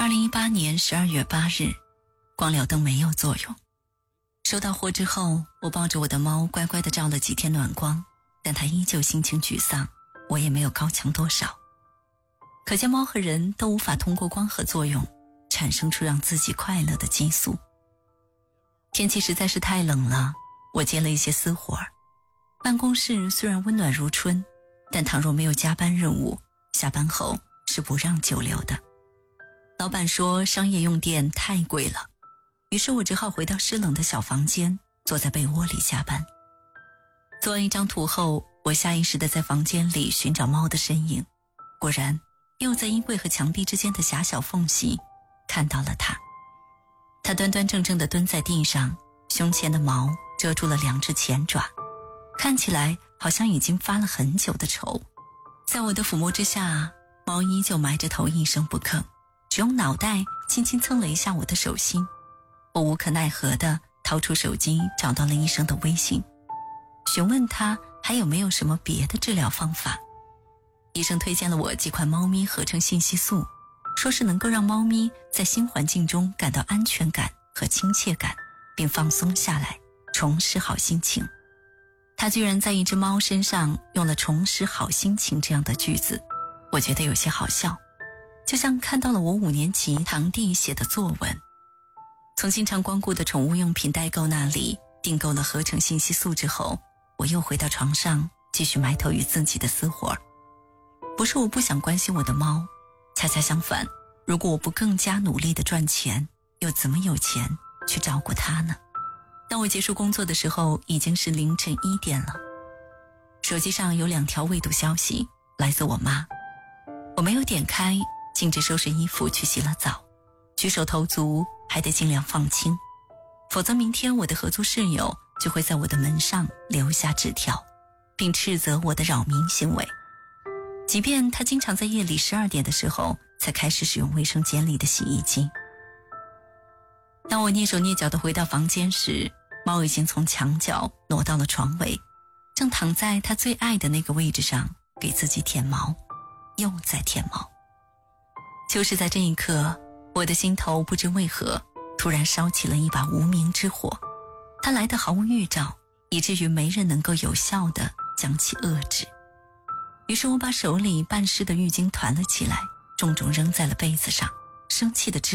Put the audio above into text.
2018年12月8日，光疗灯没有作用。收到货之后，我抱着我的猫乖乖地照了几天暖光，但它依旧心情沮丧，我也没有高强多少。可见猫和人都无法通过光合作用产生出让自己快乐的激素。天气实在是太冷了，我接了一些私活儿。办公室虽然温暖如春，但倘若没有加班任务，下班后是不让久留的。老板说商业用电太贵了，于是我只好回到湿冷的小房间，坐在被窝里加班。做完一张图后，我下意识地在房间里寻找猫的身影，果然又在衣柜和墙壁之间的狭小缝隙看到了它。它端端正正地蹲在地上，胸前的毛遮住了2只前爪，看起来好像已经发了很久的愁。在我的抚摸之下，猫依旧埋着头一声不吭，只用脑袋轻轻蹭了一下我的手心。我无可奈何地掏出手机，找到了医生的微信，询问他还有没有什么别的治疗方法。医生推荐了我几款猫咪合成信息素，说是能够让猫咪在新环境中感到安全感和亲切感，并放松下来，重拾好心情。他居然在一只猫身上用了重拾好心情这样的句子，我觉得有些好笑，就像看到了我5年级堂弟写的作文。从经常光顾的宠物用品代购那里订购了合成信息素之后，我又回到床上继续埋头于自己的私活。不是我不想关心我的猫，恰恰相反，如果我不更加努力地赚钱，又怎么有钱去照顾它呢？当我结束工作的时候，已经是凌晨1点了。手机上有2条未读消息，来自我妈。我没有点开，径直收拾衣服去洗了澡，举手投足还得尽量放轻，否则明天我的合租室友就会在我的门上留下纸条，并斥责我的扰民行为。即便他经常在夜里12点的时候才开始使用卫生间里的洗衣机。当我蹑手蹑脚地回到房间时，猫已经从墙角挪到了床尾，正躺在它最爱的那个位置上给自己舔毛，又在舔毛。就是在这一刻，我的心头不知为何突然烧起了一把无名之火，它来得毫无预兆，以至于没人能够有效地将其遏制。于是我把手里半湿的浴巾团了起来，重重扔在了被子上，生气地